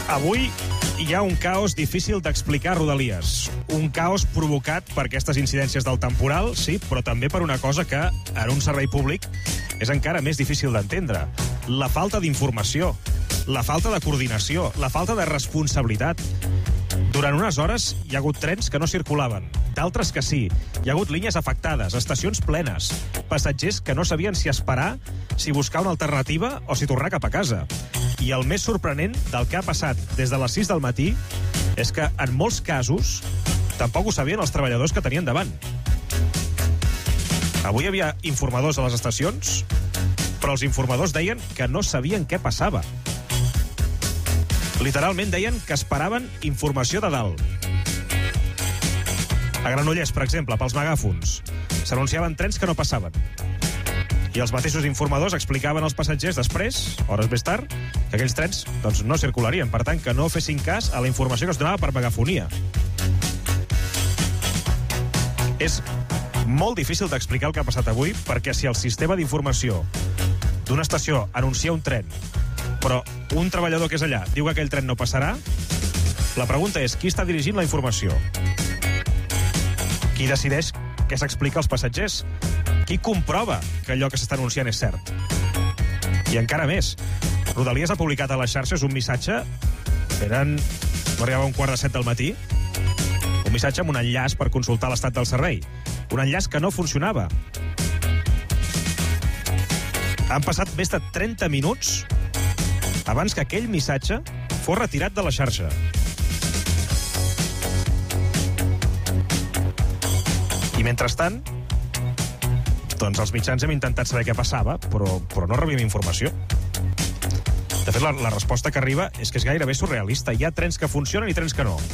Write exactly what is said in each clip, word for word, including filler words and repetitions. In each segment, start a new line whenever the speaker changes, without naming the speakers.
Avui hi ha un caos difícil d'explicar a Rodalies. Un caos provocat per aquestes incidències del temporal, sí, però també per una cosa que, en un servei públic, és encara més difícil d'entendre. La falta d'informació, la falta de coordinació, la falta de responsabilitat. Durant unes hores hi ha hagut trens que no circulaven, d'altres que sí. Hi ha hagut línies afectades, estacions plenes, passatgers que no sabien si esperar, si buscar una alternativa o si tornar cap a casa. I el més sorprenent del que ha passat des de les sis del matí és que, en molts casos, tampoc ho sabien els treballadors que tenien davant. Avui hi havia informadors a les estacions, però els informadors deien que no sabien què passava. Literalment deien que esperaven informació de dalt. A Granollers, per exemple, pels megàfons, s'anunciaven trens que no passaven. I els mateixos informadors explicaven als passatgers després, hores més tard, que aquells trens doncs, no circularien. Per tant, que no fessin cas a la informació que es donava per megafonia. És molt difícil d'explicar el que ha passat avui, perquè si el sistema d'informació d'una estació anuncia un tren, però un treballador que és allà diu que aquell tren no passarà, la pregunta és qui està dirigint la informació? Qui decideix què s'explica als passatgers? Qui comprova que allò que s'està anunciant és cert? I encara més, Rodalies ha publicat a les xarxes un missatge, eren, no arribava un quart de set del matí, un missatge amb un enllaç per consultar l'estat del servei. Un enllaç que no funcionava. Han passat més de trenta minuts abans que aquell missatge fos retirat de la xarxa. I mentrestant, doncs els mitjans hem intentat saber què passava, però, però no rebíem informació. De fet, la, la resposta que arriba és que és gairebé surrealista. Hi ha trens que funcionen i trens que no.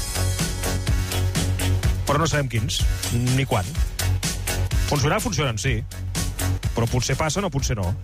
Però no sabem quins, ni quan. Funcionar, funcionen, sí. Però potser passen o potser no.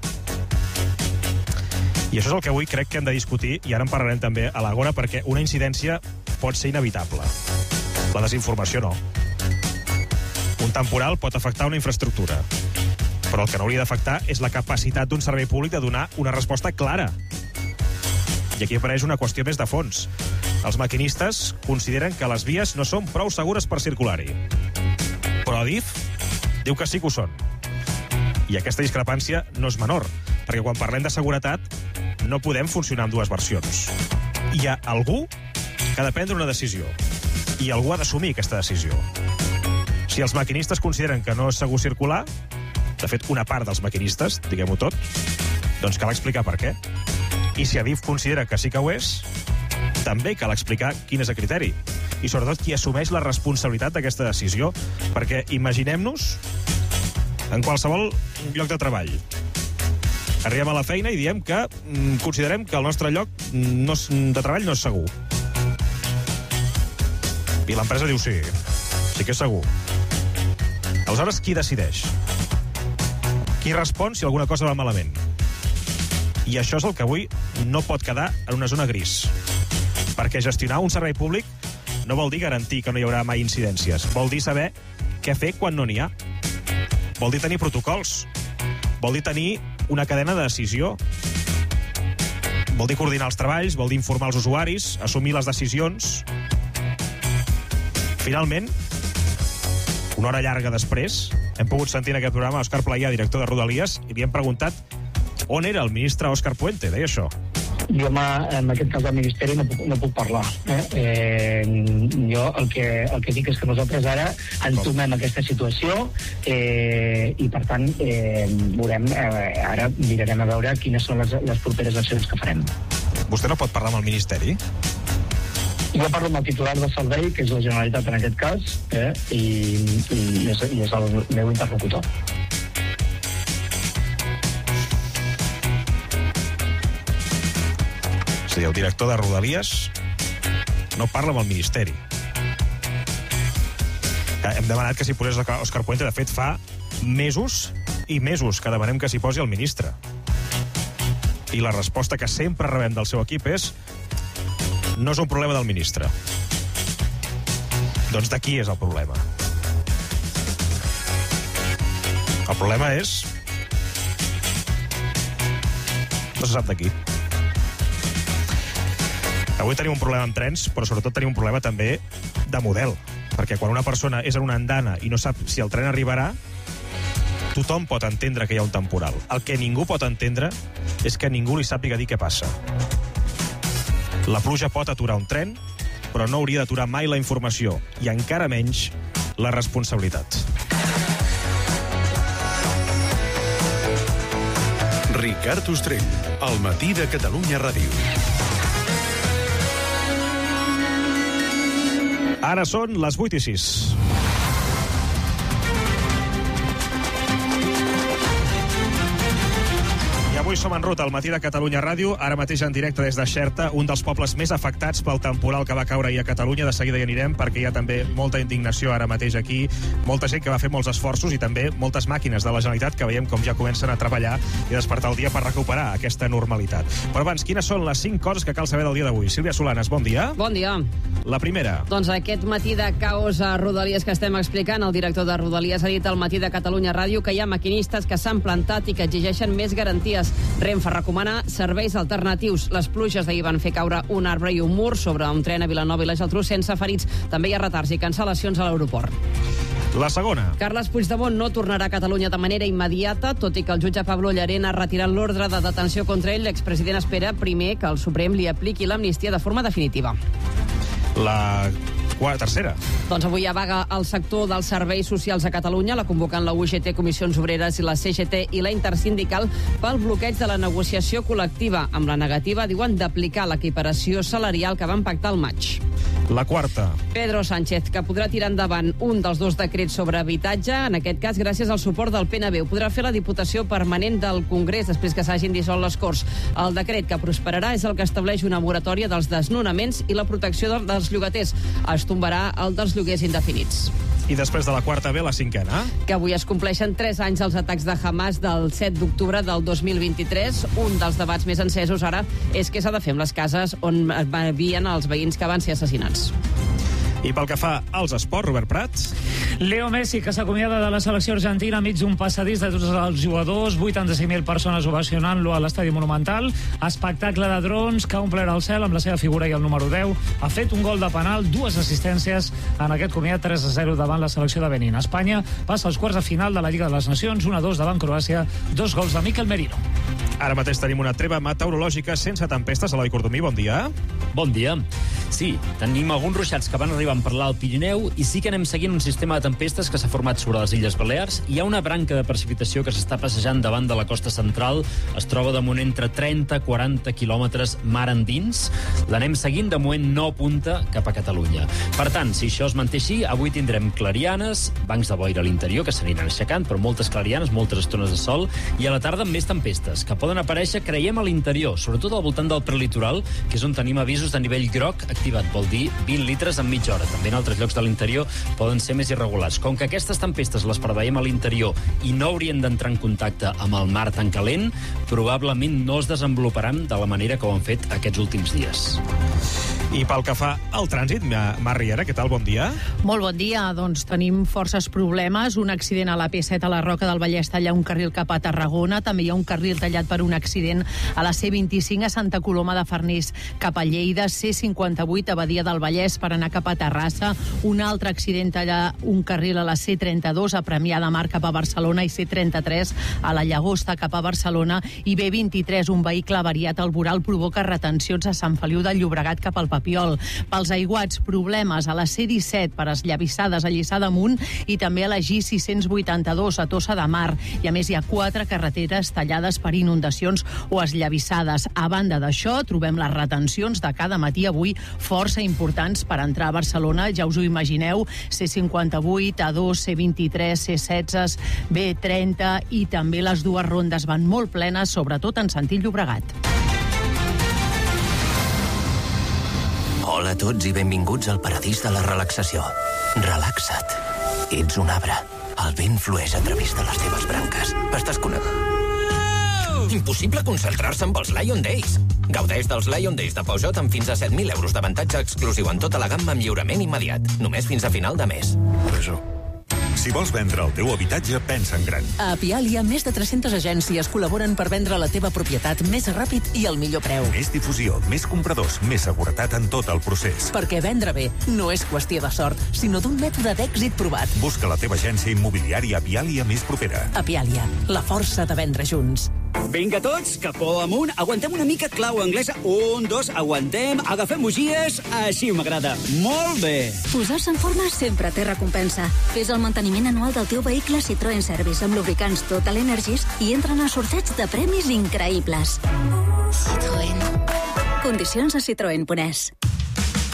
I això és el que avui crec que hem de discutir, i ara en parlarem també a l'Agora, perquè una incidència pot ser inevitable. La desinformació no. Un temporal pot afectar una infraestructura, però el que no hauria d'afectar és la capacitat d'un servei públic de donar una resposta clara. I aquí apareix una qüestió més de fons. Els maquinistes consideren que les vies no són prou segures per circular-hi. Però Adif diu que sí que ho són. I aquesta discrepància no és menor, perquè quan parlem de seguretat no podem funcionar amb dues versions. Hi ha algú que ha de prendre una decisió, i algú ha d'assumir aquesta decisió. Si els maquinistes consideren que no és segur circular, de fet, una part dels maquinistes, diguem-ho tot, doncs cal explicar per què. I si Adif considera que sí que ho és, també cal explicar quin és el criteri. I sobretot qui assumeix la responsabilitat d'aquesta decisió, perquè imaginem-nos en qualsevol lloc de treball. Arribem a la feina i diem que mm, considerem que el nostre lloc no és, de treball no és segur. I l'empresa diu sí, sí que és segur. Aleshores, qui decideix? Qui respon si alguna cosa va malament? I això és el que avui no pot quedar en una zona gris. Perquè gestionar un servei públic no vol dir garantir que no hi haurà mai incidències. Vol dir saber què fer quan no n'hi ha. Vol dir tenir protocols. Vol dir tenir una cadena de decisió. Vol dir coordinar els treballs, vol dir informar els usuaris, assumir les decisions. Finalment, una hora llarga després, hem pogut sentir en aquest programa Òscar Playà, director de Rodalies, i li hem preguntat on era el ministre Òscar Puente, deia això.
Jo, en aquest cas del Ministeri, no puc, no puc parlar. Eh? Eh, jo el que, el que dic és que nosaltres ara entomem aquesta situació eh, i, per tant, eh, veurem, eh, ara mirarem a veure quines són les, les properes accions que farem.
Vostè no pot parlar amb el Ministeri?
Jo parlo amb el titular de servei, que és la Generalitat en aquest cas, eh, i, i, és, i és el meu interlocutor.
És a dir, el director de Rodalies no parla amb el Ministeri. Hem demanat que s'hi posés Òscar Puente. De fet, fa mesos i mesos que demanem que s'hi posi el ministre. I la resposta que sempre rebem del seu equip és no és un problema del ministre. Doncs de qui és el problema? El problema és... no se sap de qui. Avui tenim un problema amb trens, però sobretot tenim un problema també de model. Perquè quan una persona és en una andana i no sap si el tren arribarà, tothom pot entendre que hi ha un temporal. El que ningú pot entendre és que ningú li sàpiga dir què passa. La pluja pot aturar un tren, però no hauria d'aturar mai la informació, i encara menys la responsabilitat.
Ricard Ostrell, al matí de Catalunya Ràdio.
Ara són les vuit i sis. Avui som en ruta al matí de Catalunya Ràdio, ara mateix en directe des de Xerta, un dels pobles més afectats pel temporal que va caure ahir a Catalunya. De seguida hi anirem, perquè hi ha també molta indignació ara mateix aquí, molta gent que va fer molts esforços i també moltes màquines de la Generalitat que veiem com ja comencen a treballar i despertar el dia per recuperar aquesta normalitat. Però abans, quines són les cinc coses que cal saber del dia d'avui? Sílvia Solanes, bon dia.
Bon dia.
La primera.
Doncs aquest matí de caos a Rodalies que estem explicant, el director de Rodalies ha dit al matí de Catalunya Ràdio que hi ha maquinistes que s'han plantat i que exigeixen més garanties. Renfe recomana serveis alternatius. Les pluges d'ahir van fer caure un arbre i un mur sobre un tren a Vilanova i la Geltrú sense ferits. També hi ha retards i cancel·lacions a l'aeroport.
La segona.
Carles Puigdemont no tornarà a Catalunya de manera immediata, tot i que el jutge Pablo Llarena ha retirat l'ordre de detenció contra ell. L'expresident espera primer que el Suprem li apliqui l'amnistia de forma definitiva.
La tercera.
Doncs avui hi ha vaga al sector dels serveis socials a Catalunya. La convoquen la U G T, Comissions Obreres, i la C G T i la Intersindical pel bloqueig de la negociació col·lectiva, amb la negativa, diuen, d'aplicar l'equiparació salarial que van pactar al maig.
La quarta.
Pedro Sánchez, que podrà tirar endavant un dels dos decrets sobre habitatge, en aquest cas gràcies al suport del P N B. Ho podrà fer la Diputació Permanent del Congrés després que s'hagin dissolt les Corts. El decret que prosperarà és el que estableix una moratòria dels desnonaments i la protecció dels llogaters. Es tombarà el dels lloguers indefinits.
I després de la quarta ve la cinquena.
Que avui es compleixen tres anys als atacs de Hamas del set d'octubre del dos mil vint-i-tres. Un dels debats més encesos ara és què s'ha de fer amb les cases on vivien els veïns que van ser assassinats.
I pel que fa als esports, Robert Prat.
Leo Messi, que s'acomiada de la selecció argentina enmig d'un passadís de tots els jugadors, vuitanta-cinc mil persones ovacionant-lo a l'Estadi Monumental, espectacle de drons que ha omplert el cel amb la seva figura i el número deu, ha fet un gol de penal, dues assistències en aquest comiat, tres a zero davant la selecció de Benín. Espanya passa als quarts de final de la Lliga de les Nacions, un a dos davant Croàcia, dos gols de Mikel Merino.
Ara mateix tenim una treva meteorològica sense tempestes. Eloi Cordomí, bon dia.
Bon dia. Sí, tenim alguns ruixats que van arribant per l'Alt Pirineu i sí que anem seguint un sistema de tempestes que s'ha format sobre les Illes Balears. Hi ha una branca de precipitació que s'està passejant davant de la costa central. Es troba de moment entre trenta a quaranta quilòmetres mar endins. L'anem seguint, de moment no apunta cap a Catalunya. Per tant, si això es manté així, avui tindrem clarianes, bancs de boira a l'interior que s'aniran aixecant, però moltes clarianes, moltes estones de sol, i a la tarda més tempestes, que poden aparèixer, creiem, a l'interior, sobretot al voltant del prelitoral, que és on tenim avisos de nivell groc activat, vol dir vint litres en mitja hora. També en altres llocs de l'interior poden ser més irregulars. Com que aquestes tempestes les preveiem a l'interior i no haurien d'entrar en contacte amb el mar tan calent, probablement no es desenvoluparan de la manera que ho han fet aquests últims dies.
I pel que fa al trànsit, Mar Riera, què tal? Bon dia.
Molt bon dia. Doncs tenim forces problemes. Un accident a la P set a la Roca del Vallès talla un carril cap a Tarragona. També hi ha un carril tallat per un accident a la C vint-i-cinc a Santa Coloma de Farners cap a Lleida. C cinquanta-vuit a Badia del Vallès per anar cap a Terrassa. Un altre accident talla un carril a la C trenta-dos a Premià de Mar cap a Barcelona i C trenta-tres a la Llagosta cap a Barcelona. I B vint-i-tres, un vehicle avariat al voral provoca retencions a Sant Feliu del Llobregat cap al Papiol. Pels aiguats, problemes a la C disset per esllavissades a Lliçà d'Amunt i també a la G sis-cents vuitanta-dos a Tossa de Mar. I a més hi ha quatre carreteres tallades per inundacions o esllavissades. A banda d'això, trobem les retencions de cada matí avui força importants per entrar a Barcelona. Ja us ho imagineu, C cinquanta-vuit, A dos, C vint-i-tres, C setze, B trenta i també les dues rondes van molt plenes, sobretot en sentit Llobregat.
Hola a tots i benvinguts al paradís de la relaxació. Relaxa't. Ets un arbre. El vent flueix a través de les teves branques. Estàs connectat. Impossible concentrar-se amb els Lion Days. Gaudeix dels Lion Days de Peugeot amb fins a set mil euros d'avantatge exclusiu en tota la gamma amb lliurament immediat. Només fins a final de mes.
Peugeot. Si vols vendre el teu habitatge, pensa en gran.
A Apialia, més de tres-centes agències col·laboren per vendre la teva propietat més ràpid i al millor preu.
Més difusió, més compradors, més seguretat en tot el procés.
Perquè vendre bé no és qüestió de sort, sinó d'un mètode d'èxit provat.
Busca la teva agència immobiliària Apialia més propera.
Apialia, la força de vendre junts.
Vinga tots, capó amunt, aguantem una mica clau anglesa. Un, dos, aguantem, agafem bugies, així m'agrada. Molt bé.
Posar-se en forma sempre té recompensa. Fes el manteniment anual del teu vehicle Citroën Service amb lubricants Total Energies i entra en el sorteig de premis increïbles. Citroën. Condicions a citroen punt es.